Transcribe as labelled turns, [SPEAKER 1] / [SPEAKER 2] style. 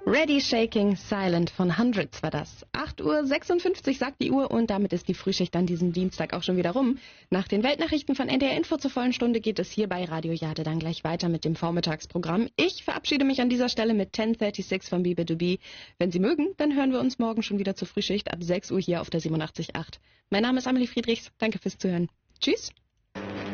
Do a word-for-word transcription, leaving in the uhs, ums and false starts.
[SPEAKER 1] Ready, Shaking, Silent von Hundreds war das. acht Uhr sechsundfünfzig sagt die Uhr und damit ist die Frühschicht an diesem Dienstag auch schon wieder rum. Nach den Weltnachrichten von N D R Info zur vollen Stunde geht es hier bei Radio Jade dann gleich weiter mit dem Vormittagsprogramm. Ich verabschiede mich an dieser Stelle mit zehn sechsunddreißig von B B to B. Wenn Sie mögen, dann hören wir uns morgen schon wieder zur Frühschicht ab sechs Uhr hier auf der siebenundachtzig Komma acht. Mein Name ist Amelie Friedrichs. Danke fürs Zuhören. Tschüss.